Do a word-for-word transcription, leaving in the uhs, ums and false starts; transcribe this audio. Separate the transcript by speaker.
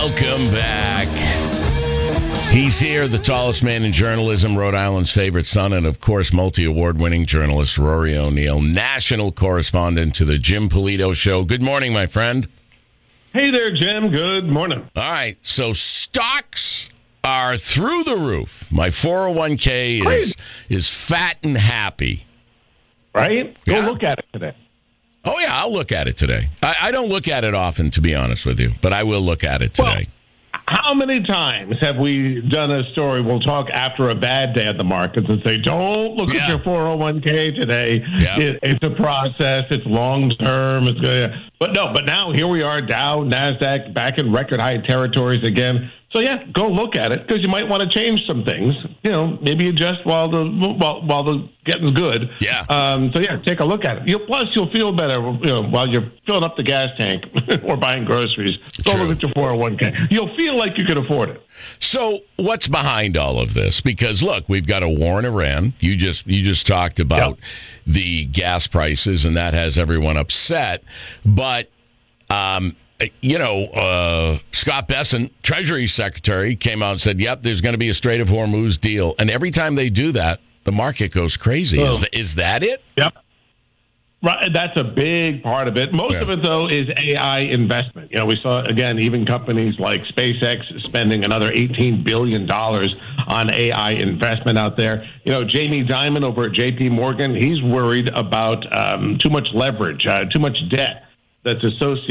Speaker 1: Welcome back. He's here, the tallest man in journalism, Rhode Island's favorite son, and of course, multi-award-winning journalist Rory O'Neill, national correspondent to the Jim Polito Show. Good morning, my friend.
Speaker 2: Hey there, Jim. Good morning.
Speaker 1: All right, so stocks are through the roof. My four oh one k is is fat and happy.
Speaker 2: Right? Go
Speaker 1: Yeah.
Speaker 2: look at it today.
Speaker 1: Oh, yeah, I'll look at it today. I, I don't look at it often, to be honest with you, but I will look at it today.
Speaker 2: Well, how many times have we done a story? We'll talk after a bad day at the markets and say, don't look
Speaker 1: Yeah.
Speaker 2: at your four oh one k today.
Speaker 1: Yeah.
Speaker 2: It, it's a process. It's long term. It's gonna, But no, but now here we are, Dow, NASDAQ, back in record high territories again. So, yeah, go look at it because you might want to change some things. You know, maybe adjust while the while, while the getting's good.
Speaker 1: Yeah.
Speaker 2: Um, so, yeah, take a look at it. You'll, plus, you'll feel better you know, while you're filling up the gas tank or buying groceries. Go
Speaker 1: True.
Speaker 2: look at your four oh one k. You'll feel like you can afford it.
Speaker 1: So what's behind all of this? Because look, we've got a war in Iran. You just you just talked about
Speaker 2: Yep.
Speaker 1: the gas prices, and that has everyone upset. But um, you know, uh, Scott Bessent, Treasury Secretary, came out and said, "Yep, there's going to be a Strait of Hormuz deal." And every time they do that, the market goes crazy.
Speaker 2: Oh.
Speaker 1: Is, th- is that it?
Speaker 2: Yep. Right, that's a big part of it. Most
Speaker 1: Yeah.
Speaker 2: of it, though, is A I investment. You know, we saw, again, even companies like SpaceX spending another eighteen billion dollars on A I investment out there. You know, Jamie Dimon over at J P Morgan, he's worried about um, too much leverage, uh, too much debt that's associated